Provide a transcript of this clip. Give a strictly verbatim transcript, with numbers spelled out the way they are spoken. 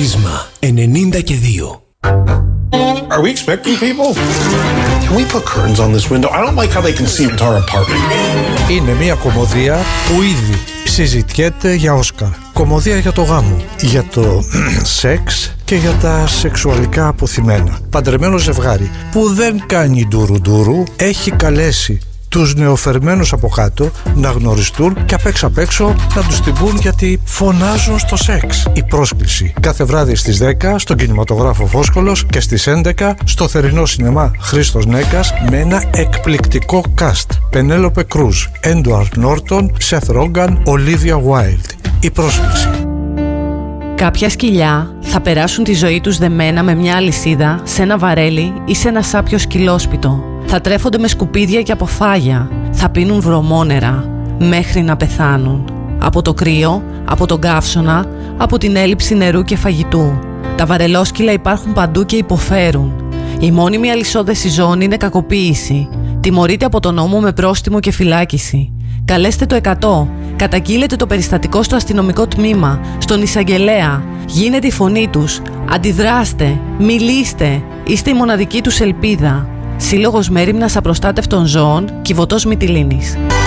Πρίσμα ενενήντα και δύο. Are we expecting people? Can we put curtains on this window? I don't like how they can see into our apartment. Είναι μια κομμωδία που ήδη συζητιέται για Όσκαρ. Κομμωδία για το γάμο, για το σεξ και για τα σεξουαλικά αποθυμένα. Παντρεμένο ζευγάρι που δεν κάνει ντουρου ντουρου έχει καλέσει τους νεοφερμένους από κάτω να γνωριστούν και απ' έξω απ' έξω να τους την πούν γιατί φωνάζουν στο σεξ. Η πρόσκληση κάθε βράδυ στις δέκα στον κινηματογράφο Φόσκολος και στις έντεκα στο θερινό σινεμά Χρήστος Νέκας με ένα εκπληκτικό cast. Πενέλοπε Κρούζ, Έντουαρντ Νόρτον, Σεθ Ρόγκαν, Ολίβια Γουάιλντ. Η πρόσκληση. Κάποια σκυλιά θα περάσουν τη ζωή τους δεμένα με μια αλυσίδα σε ένα βαρέλι ή σε ένα σάπιο σκυλόσπιτο. Θα τρέφονται με σκουπίδια και αποφάγια. Θα πίνουν βρωμόνερα μέχρι να πεθάνουν. Από το κρύο, από τον καύσωνα, από την έλλειψη νερού και φαγητού. Τα βαρελόσκυλα υπάρχουν παντού και υποφέρουν. Η μόνιμη αλυσόδεση ζώων είναι κακοποίηση. Τιμωρείται από τον νόμο με πρόστιμο και φυλάκιση. Καλέστε το εκατό. Καταγγείλετε το περιστατικό στο αστυνομικό τμήμα, στον εισαγγελέα. Γίνετε η φωνή τους. Αντιδράστε. Μιλήστε. Είστε η μοναδική τους ελπίδα. Σύλλογος Μέριμνας Απροστάτευτων Ζώων, Κιβωτός Μυτιλήνης.